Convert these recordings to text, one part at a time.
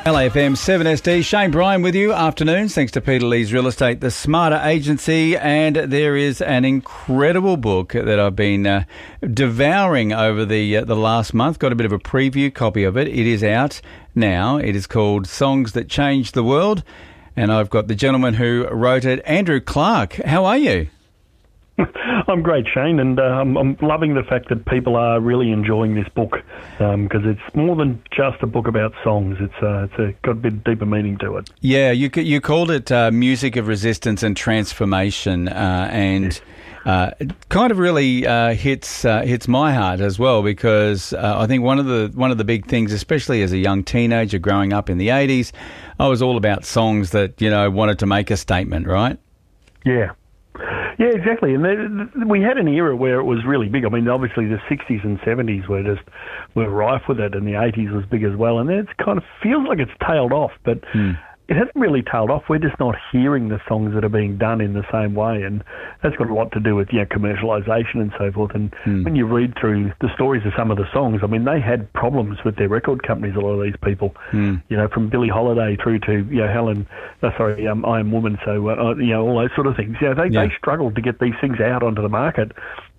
LAFM 7SD, Shane Bryan with you. Afternoons, thanks to Peter Lee's Real Estate, the Smarter Agency, and there is an incredible book that I've been devouring over the last month. Got a bit of a preview copy of it. It is out now. It is called Songs That Changed the World, and I've got the gentleman who wrote it, Andrew Clark. How are you? I'm great, Shane, and I'm loving the fact that people are really enjoying this book because it's more than just a book about songs. It's got a bit deeper meaning to it. Yeah, you called it Music of Resistance and Transformation, and it kind of really hits my heart as well, because I think one of the big things, especially as a young teenager growing up in the 80s, I was all about songs that wanted to make a statement, right? Yeah. Yeah, exactly. And we had an era where it was really big. I mean, obviously the 60s and 70s were rife with it, and the 80s was big as well. And then it kind of feels like it's tailed off, but it hasn't really tailed off. We're just not hearing the songs that are being done in the same way, and that's got a lot to do with commercialisation and so forth. And when you read through the stories of some of the songs, I mean, they had problems with their record companies, a lot of these people, from Billie Holiday through to I Am Woman, so all those sort of things. They struggled to get these things out onto the market,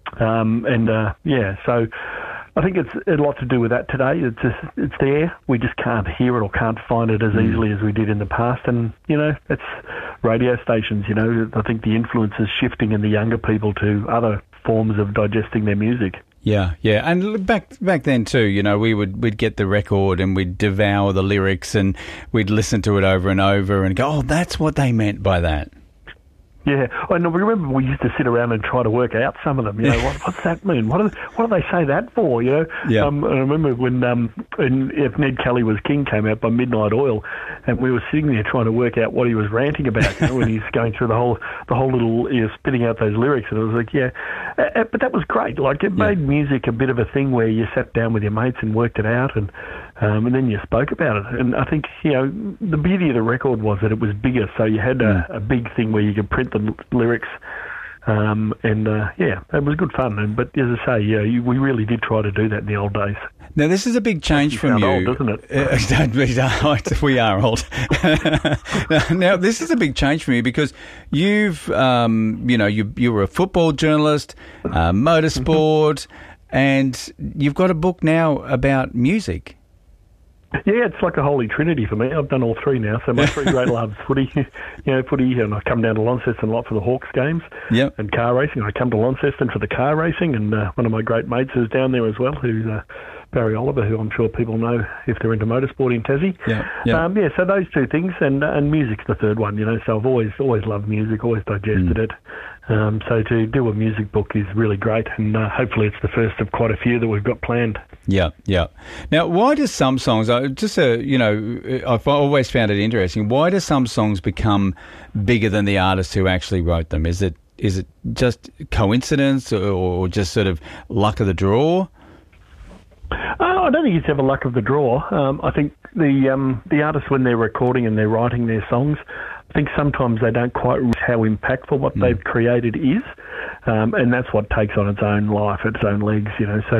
so I think it's a lot to do with that today. It's there. We just can't hear it or can't find it as easily as we did in the past. And, it's radio stations, I think the influence is shifting in the younger people to other forms of digesting their music. Yeah. And back then too, we'd get the record and we'd devour the lyrics and we'd listen to it over and over and go, oh, that's what they meant by that. Yeah, and I remember we used to sit around and try to work out some of them. What's that mean? What do they say that for? Yeah. And I remember when If Ned Kelly Was King came out by Midnight Oil, and we were sitting there trying to work out what he was ranting about. When he's going through the whole little, spitting out those lyrics, and it was like, but that was great. Like it made music a bit of a thing where you sat down with your mates and worked it out, and then you spoke about it. And I think the beauty of the record was that it was bigger, so you had a big thing where you could print the lyrics, it was good fun. But as I say, we really did try to do that in the old days. Now this is a big change from you, old, doesn't it? We are old. Now this is a big change for you because you've, you were a football journalist, motorsport, and you've got a book now about music. Yeah, it's like a holy trinity for me. I've done all three now. So my three great loves, footy, and I come down to Launceston a lot for the Hawks games and car racing. I come to Launceston for the car racing, and one of my great mates is down there as well, who's Barry Oliver, who I'm sure people know if they're into motorsport in Tassie. So those two things, and music's the third one, so I've always loved music, always digested it. So to do a music book is really great, and hopefully it's the first of quite a few that we've got planned. Yeah. Now, why do some songs, I've always found it interesting, why do some songs become bigger than the artist who actually wrote them? Is it just coincidence or just sort of luck of the draw? I don't think it's ever luck of the draw. I think the artists, when they're recording and they're writing their songs, I think sometimes they don't quite realize how impactful what they've created is, and that's what takes on its own life, its own legs, So,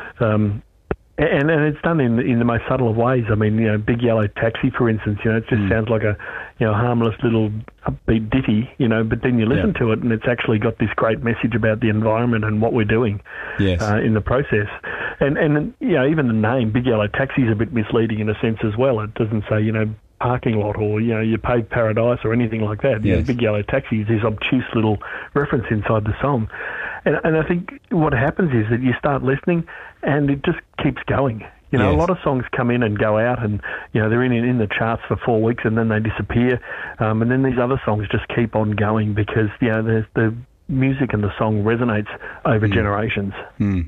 and it's done in the most subtle of ways. I mean, Big Yellow Taxi, for instance, it just sounds like a harmless little upbeat ditty, but then you listen to it and it's actually got this great message about the environment and what we're doing in the process. And even the name Big Yellow Taxi is a bit misleading in a sense as well. It doesn't say parking lot or you paved paradise or anything like that. Big Yellow Taxi is this obtuse little reference inside the song. And I think what happens is that you start listening and it just keeps going. A lot of songs come in and go out, and they're in the charts for 4 weeks and then they disappear, and then these other songs just keep on going because the music and the song resonates over generations.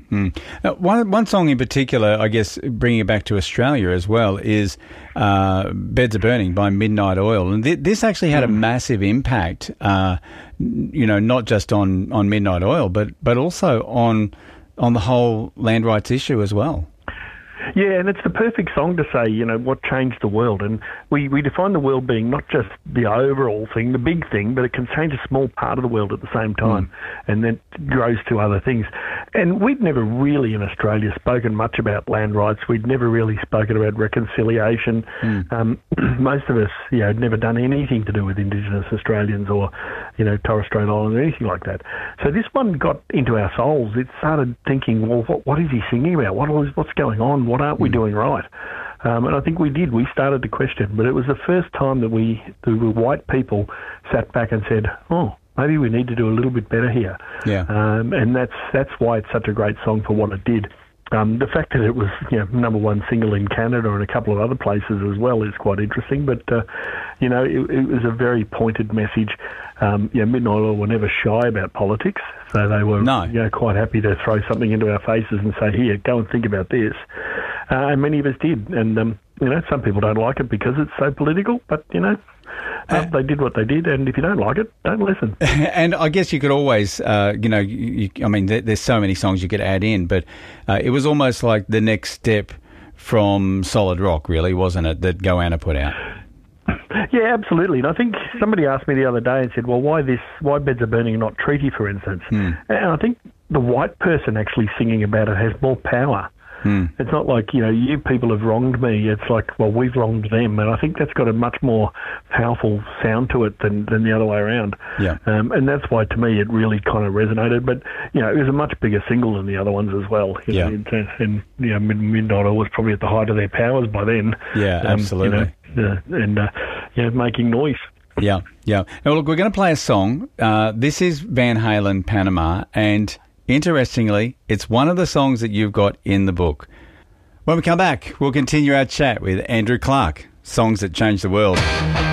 One song in particular, I guess, bringing it back to Australia as well, is Beds Are Burning by Midnight Oil. And this actually had a massive impact, not just on Midnight Oil, but also on the whole land rights issue as well. Yeah, and it's the perfect song to say, you know, what changed the world. And we define the world being not just the overall thing, the big thing, but it can change a small part of the world at the same time, and then grows to other things. And we'd never really in Australia spoken much about land rights. We'd never really spoken about reconciliation. Most of us, you know, had never done anything to do with Indigenous Australians or, you know, Torres Strait Island or anything like that. So this one got into our souls. It started thinking, well, what is he singing about? What's going on? What aren't we doing right? And I think we did. We started to question, but it was the first time that the white people sat back and said, oh, maybe we need to do a little bit better here. Yeah. And that's why it's such a great song for what it did. The fact that it was, you know, number one single in Canada and a couple of other places as well is quite interesting. But, you know, it was a very pointed message. You know, Midnight Oil were never shy about politics, so they were you know, quite happy to throw something into our faces and say, here, go and think about this. And many of us did. And, you know, some people don't like it because it's so political, but, you know, they did what they did, and if you don't like it, don't listen. And I guess you could always, you know, I mean, there's so many songs you could add in, but it was almost like the next step from Solid Rock, really, wasn't it, that Goanna put out? Yeah, absolutely. And I think somebody asked me the other day and said, well, why Beds Are Burning and not Treaty, for instance? And I think the white person actually singing about it has more power. It's not like, you know, you people have wronged me. It's like, well, we've wronged them. And I think that's got a much more powerful sound to it than the other way around. Yeah. And that's why, to me, it really kind of resonated. But, you know, it was a much bigger single than the other ones as well. You know, and, you know, Midnight Oil was probably at the height of their powers by then. Yeah, absolutely. You know, you know, making noise. Yeah, yeah. Now, look, we're going to play a song. This is Van Halen, Panama, and interestingly, it's one of the songs that you've got in the book. When we come back, we'll continue our chat with Andrew Clark, Songs That Changed the World.